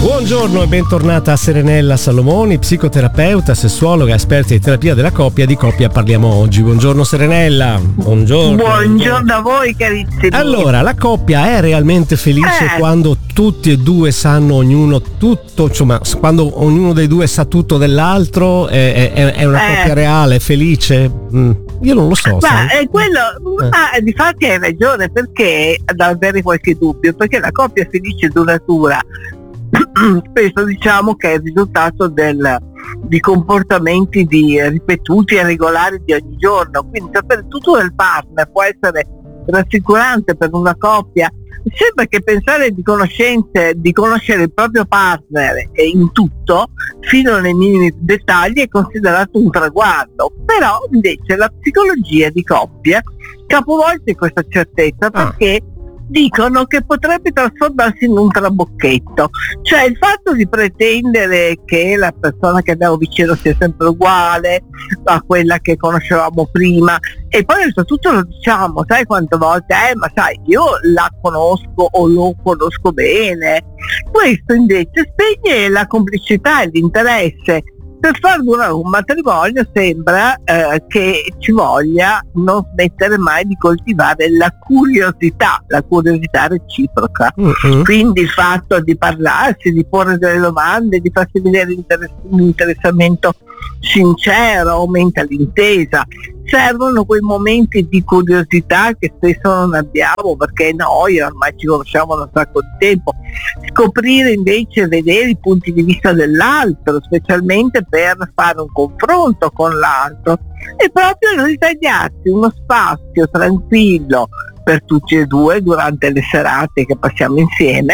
Buongiorno e bentornata a Serenella Salomoni, psicoterapeuta, sessuologa, esperta di terapia della coppia. Di coppia parliamo oggi. Buongiorno Serenella. Buongiorno a voi carissimi. Allora, la coppia è realmente felice quando tutti e due sanno ognuno tutto, insomma, quando ognuno dei due sa tutto dell'altro? È una coppia reale, felice? Io non lo so. Ma è quello, difatti hai ragione, perché da avere qualche dubbio, perché la coppia felice e duratura spesso diciamo che è il risultato di comportamenti ripetuti e regolari di ogni giorno, quindi sapere tutto del partner può essere rassicurante per una coppia. Sembra che pensare di conoscere il proprio partner in tutto, fino nei minimi dettagli, è considerato un traguardo, però invece la psicologia di coppia capovolge questa certezza, perché dicono che potrebbe trasformarsi in un trabocchetto, cioè il fatto di pretendere che la persona che abbiamo vicino sia sempre uguale a quella che conoscevamo prima, e poi oltretutto lo diciamo, sai quante volte ma sai, io la conosco o lo conosco bene. Questo invece spegne la complicità e l'interesse. Per far durare un matrimonio sembra che ci voglia non smettere mai di coltivare la curiosità reciproca. Quindi il fatto di parlarsi, di porre delle domande, di farsi vedere un interessamento sincero aumenta l'intesa. Servono quei momenti di curiosità che spesso non abbiamo, perché noi ormai ci conosciamo da un sacco di tempo. Scoprire invece, vedere i punti di vista dell'altro, specialmente per fare un confronto con l'altro, e proprio ritagliarsi uno spazio tranquillo per tutti e due durante le serate che passiamo insieme,